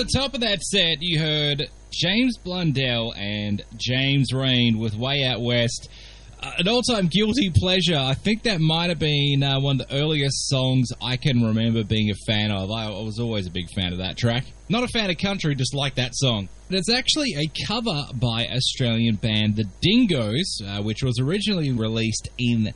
the top of that set, you heard James Blundell and James Rain with Way Out West. An all-time guilty pleasure. I think that might have been one of the earliest songs I can remember being a fan of. I was always a big fan of that track. Not a fan of country, just like that song. But it's actually a cover by Australian band The Dingoes, which was originally released in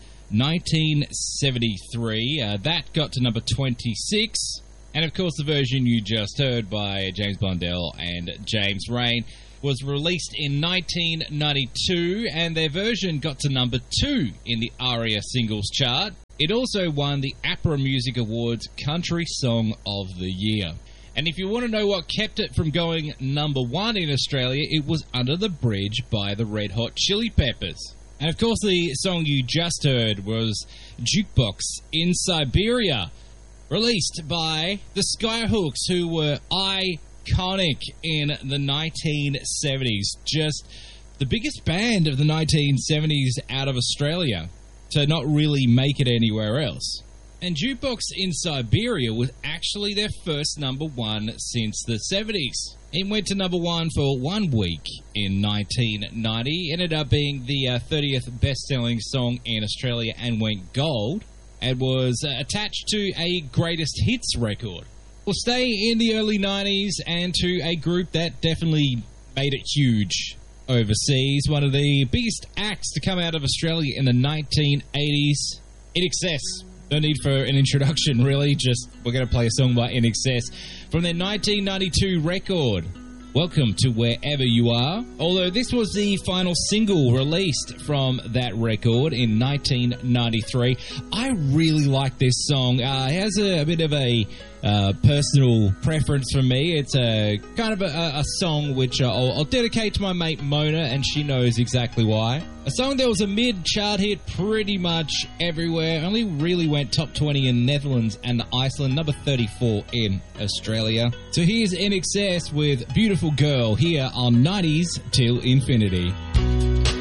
1973. That got to number 26. And of course, the version you just heard by James Blundell and James Rain was released in 1992, and their version got to number 2 in the ARIA Singles Chart. It also won the APRA Music Awards Country Song of the Year. And if you want to know what kept it from going number 1 in Australia, it was Under the Bridge by the Red Hot Chili Peppers. And of course, the song you just heard was Jukebox in Siberia, released by the Skyhooks, who were iconic in the 1970s. Just the biggest band of the 1970s out of Australia to not really make it anywhere else. And Jukebox in Siberia was actually their first number 1 since the 70s. It went to number 1 for 1 week in 1990, ended up being the 30th best-selling song in Australia and went gold, and was attached to a greatest hits record. We'll stay in the early 90s and to a group that definitely made it huge overseas. One of the biggest acts to come out of Australia in the 1980s, INXS. No need for an introduction, really. Just, we're going to play a song by INXS from their 1992 record, Welcome to Wherever You Are. Although this was the final single released from that record in 1993. I really like this song. It has a bit of a personal preference for me. It's a kind of a song which I'll dedicate to my mate Mona, and she knows exactly why. A song that was a mid-chart hit pretty much everywhere. Only really went top 20 in Netherlands and Iceland, number 34 in Australia. So here's INXS with Beautiful Girl here on 90s Till Infinity.